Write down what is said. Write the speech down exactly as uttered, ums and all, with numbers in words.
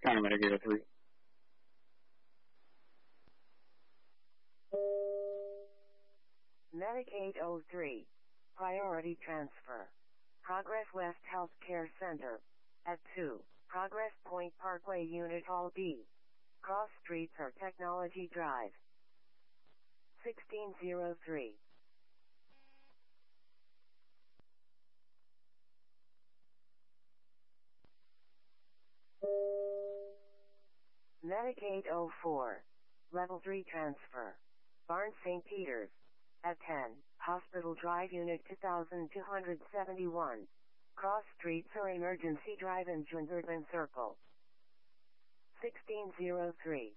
Medic eight oh three. Medic eight oh three. Priority transfer. Progress West Healthcare Center. At two. Progress Point Parkway Unit Hall B. Cross Streets or Technology Drive. sixteen oh three. Medic eight oh four. Level three transfer. Barnes Saint Peter's. At ten. Hospital Drive Unit two thousand two hundred seventy-one. Cross Streets or Emergency Drive in Jungerden Circle. sixteen oh three.